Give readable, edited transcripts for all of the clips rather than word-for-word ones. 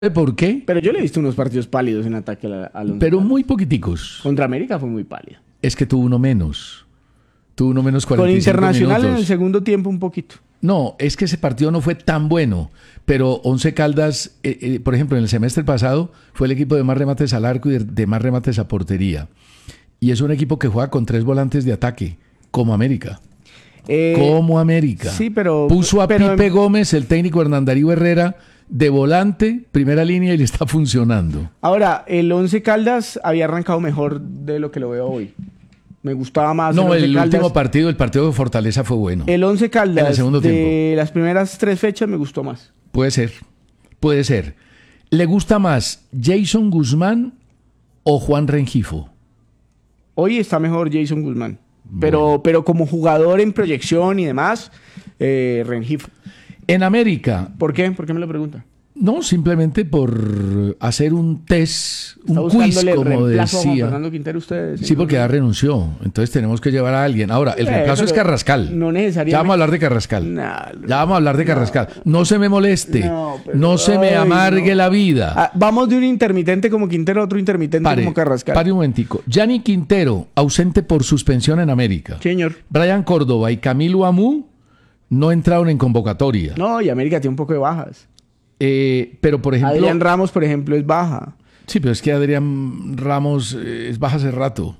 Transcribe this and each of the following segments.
¿Por qué? Pero yo le he visto unos partidos pálidos en ataque al Once Pero Caldas. muy poquiticos. Contra América fue muy pálido. Es que tuvo uno menos. Tuvo uno menos 45 Con Internacional minutos. en el segundo tiempo un poquito. No, es que ese partido no fue tan bueno, pero Once Caldas, por ejemplo, en el semestre pasado fue el equipo de más remates al arco y de más remates a portería. Y es un equipo que juega con 3 volantes de ataque, como América. Como América. Sí, pero... Puso a pero Pipe Gómez, el técnico Hernán Darío Herrera, de volante, primera línea, y le está funcionando. Ahora, el Once Caldas había arrancado mejor de lo que lo veo hoy. Me gustaba más. No, el el Once último Caldas. partido, el partido de Fortaleza fue bueno. El Once En Caldas el segundo de tiempo. las primeras 3 fechas me gustó más. Puede ser, puede ser. ¿Le gusta más Jason Guzmán o Juan Rengifo? Hoy está mejor Jason Guzmán. Pero como jugador en proyección y demás, Rengifo. En América, ¿Por qué? ¿Por qué me lo pregunta? no, simplemente por hacer un test, ¿Está un quiz, buscándole como reemplazo a Juan decía. Fernando Quintero ustedes? Sí, porque ya renunció. Entonces tenemos que llevar a alguien. Ahora, el reemplazo es pero Carrascal. no necesariamente. Ya vamos a hablar de Carrascal. No, Ya vamos a hablar de Carrascal. No se me moleste. No, pero- No se me ay, amargue no. la vida. Ah, vamos de un intermitente como Quintero a otro intermitente como Carrascal. Pare un momentico. Gianni Quintero, ausente por suspensión en América. Señor. Brian Córdoba y Camilo Amú no entraron en convocatoria. No, y América tiene un poco de bajas. Pero, por ejemplo... Adrián Ramos, por ejemplo, es baja. Sí, pero es que Adrián Ramos es baja hace rato.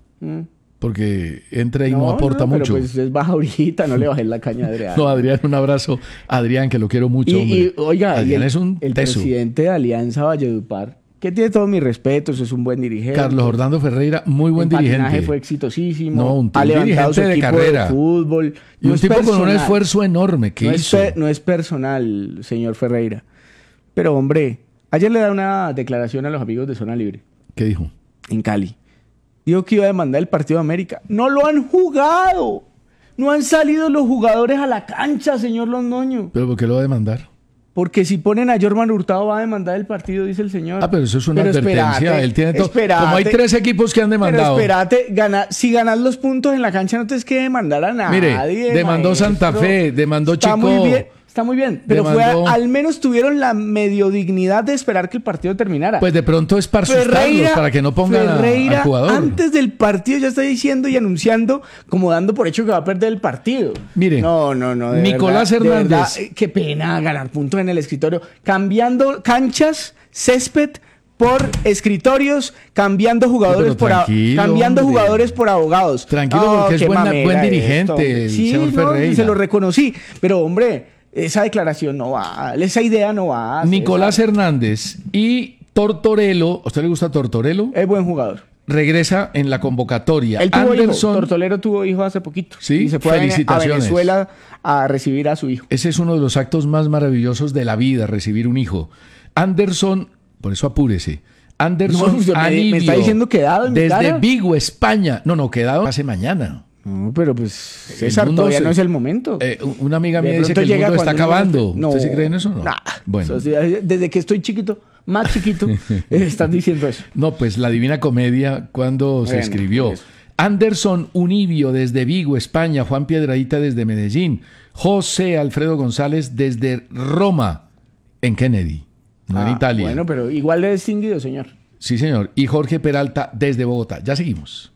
Porque entra y no aporta mucho. Pero pues es baja ahorita, no le bajé la caña a Adrián. No, Adrián, un abrazo. Adrián, que lo quiero mucho, hombre. Oiga, Adrián y es un el teso. presidente de Alianza Valledupar, que tiene todos mis respetos, es un buen dirigente. Carlos Orlando Ferreira, muy buen El patinaje dirigente. fue exitosísimo. No, un ha levantado su dirigente de equipo carrera. de fútbol. Y No un es tipo con un personal. esfuerzo enorme que no hizo. no es personal, señor Ferreira. Pero, hombre, ayer le da una declaración a los amigos de Zona Libre, ¿Qué dijo? en Cali. Dijo que iba a demandar el partido de América. ¡No lo han jugado! No han salido los jugadores a la cancha, señor Londoño. ¿Pero por qué lo va a demandar? Porque si ponen a Jorman Hurtado va a demandar el partido, dice el señor. Ah, pero eso es una Pero advertencia. espérate, Él tiene todo. espérate. Como hay 3 equipos que han demandado. Pero espérate, si ganas los puntos en la cancha no tienes que demandar a nadie. Mire, demandó maestro. Santa Fe, demandó Está Chico. muy bien, está muy bien. Pero Demandó- al menos tuvieron la medio dignidad de esperar que el partido terminara. Pues de pronto es para asustarlos, para que no pongan al jugador. Antes del partido ya está diciendo y anunciando, como dando por hecho que va a perder el partido. Mire, no, de Nicolás verdad, de Hernández. verdad, qué pena ganar puntos en el escritorio. Cambiando canchas, césped por escritorios, cambiando jugadores pero tranquilo, cambiando hombre. jugadores por abogados. Tranquilo, porque es qué buen mamera dirigente, el Sí, señor no, Ferreira. se lo reconocí. Pero, hombre, esa declaración no va, esa idea no va. Nicolás César. Hernández y Tortorello. ¿A usted le gusta Tortorello? Es buen jugador. Regresa en la convocatoria. Él tuvo Anderson, hijo. Tortolero tuvo hijo hace poquito. Sí, y se fue a felicitaciones. Venezuela a recibir a su hijo. ese es uno de los actos más maravillosos de la vida, recibir un hijo. Anderson, por eso apúrese. Anderson No, usted me Anibio, está diciendo quedado en mi desde cara. Vigo, España. No, quedado hace mañana. No, pero pues César, mundo todavía se- no es el momento. Una amiga mía De dice pronto que el llega mundo está cuando uno acabando. no- ¿Usted sí cree en eso o no? Nah. Bueno. O sea, desde que estoy chiquito, más chiquito, están diciendo eso. No, pues la Divina Comedia, cuando se Bueno, escribió. eso. Anderson Unibio desde Vigo, España. Juan Piedradita desde Medellín. José Alfredo González desde Roma, en Kennedy, no en Italia. Bueno, pero igual de distinguido, señor. Sí, señor. Y Jorge Peralta desde Bogotá. Ya seguimos.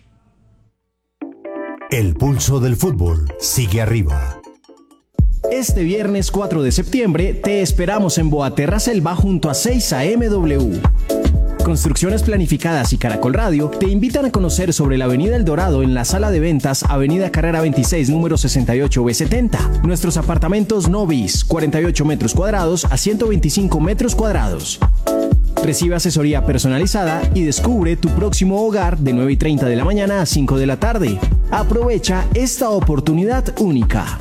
El pulso del fútbol sigue arriba. Este viernes 4 de septiembre te esperamos en Boaterra Selva junto a 6 AMW. Construcciones Planificadas y Caracol Radio te invitan a conocer sobre la Avenida El Dorado en la sala de ventas Avenida Carrera 26, número 68B70. Nuestros apartamentos Novis, 48 metros cuadrados a 125 metros cuadrados. Recibe asesoría personalizada y descubre tu próximo hogar de 9:30 de la mañana a 5 de la tarde. Aprovecha esta oportunidad única.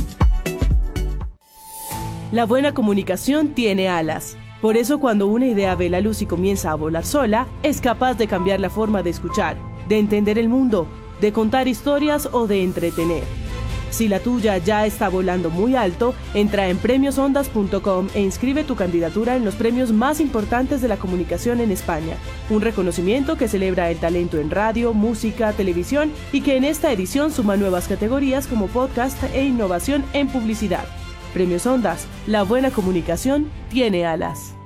La buena comunicación tiene alas. Por eso cuando una idea ve la luz y comienza a volar sola, es capaz de cambiar la forma de escuchar, de entender el mundo, de contar historias o de entretener. Si la tuya ya está volando muy alto, entra en premiosondas.com e inscribe tu candidatura en los premios más importantes de la comunicación en España. Un reconocimiento que celebra el talento en radio, música, televisión y que en esta edición suma nuevas categorías como podcast e innovación en publicidad. Premios Ondas, la buena comunicación tiene alas.